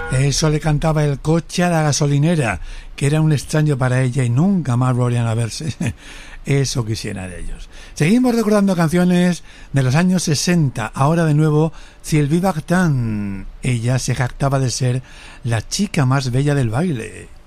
Eso le cantaba el coche a la gasolinera, que era un extraño para ella y nunca más volvían a verse. Eso quisieran ellos. Seguimos recordando canciones de los años 60. Ahora de nuevo, Sylvie Vartan. Ella se jactaba de ser la chica más bella del baile.